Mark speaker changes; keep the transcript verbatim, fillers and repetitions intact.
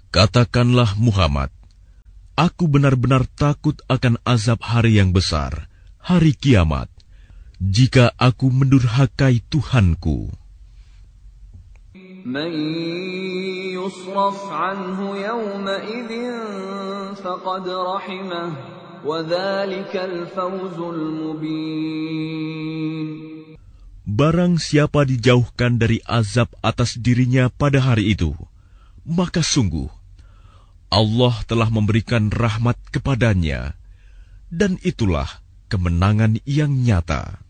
Speaker 1: Katakanlah Muhammad, aku benar-benar takut akan azab hari yang besar, hari kiamat, jika aku mendurhakai Tuhanku.
Speaker 2: Man yusraf anhu yawma'idhin faqad rahimah wa dhalikal fawzul mubin.
Speaker 1: Barang siapa dijauhkan dari azab atas dirinya pada hari itu, maka sungguh Allah telah memberikan rahmat kepadanya, dan itulah kemenangan yang nyata.